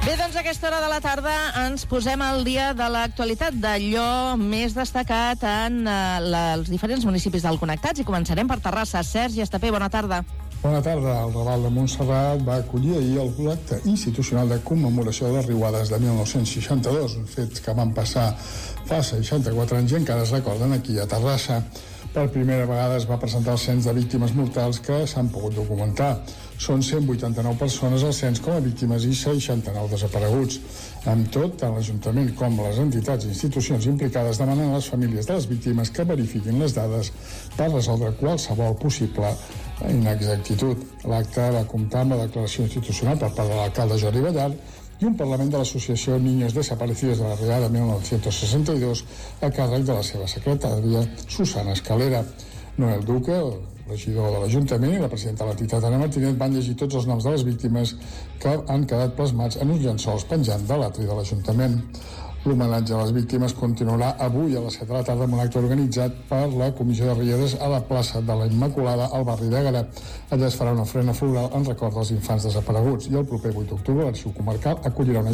Bé, doncs a aquesta hora de la tarda ens posem al dia de l'actualitat d'allò més destacat en els diferents municipis del Connectats i començarem per Terrassa. Sergi Estapé, bona tarda. Bona tarda. El Raval de Montserrat va acollir ahir el acte institucional de commemoració de les riuades de 1962, fets que van passar fa 64 anys i encara es recorden aquí a Terrassa. Per primera vegada es va presentar el cens de víctimes mortals que s'han pogut documentar. Són 189 persones al cens com a víctimes i 69 desapareguts. Amb tot, tant l'Ajuntament com les entitats i institucions implicades demanen a les famílies de les víctimes que verifiquin les dades per resoldre qualsevol possible inexactitud. L'acte va comptar amb la declaració institucional per part de l'alcalde Jordi Ballart i un Parlament de l'Associació Niños Desaparecidos de la Riada 1962 a càrrec de la seva secretària Susana Escalera. Noel Duque, el regidor de l'Ajuntament, i la presidenta de l'entitat Anna Martínez van llegir tots els noms de les víctimes que han quedat plasmats en uns llençols penjant de l'atri de l'Ajuntament. L'homenatge a les víctimes continuarà avui a les 7 de la tarda amb un acte organitzat per la Comissió de Riades a la plaça de la Immaculada al barri d'Ègara. Allà es farà una ofrena floral en record dels infants desapareguts i el proper 8 d'octubre l'Arxiu Comarcal acollirà una